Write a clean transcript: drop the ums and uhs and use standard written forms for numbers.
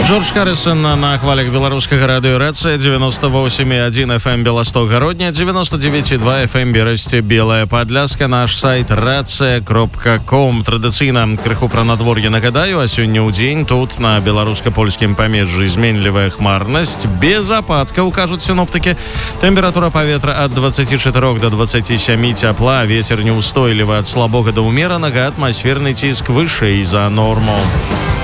Джордж Харрисон на хвалях беларускага радыёрацыя 98,1 FM Беласток-Гародня, 99,2 FM Берасці Белая Падляска, наш сайт рацыя.ком. Традыцыйна крыху пра надвор'е нагадаю, а сёння ў дзень тут на беларуска-польскім памежжы зменлівая хмарнасць, без ападкаў, кажуць сіноптыкі. Тэмпература паветра ад 24 до 27 цяпла, вецер неўстойлівы ад слабога да ўмеранага, атмасферны ціск вышэй за норму.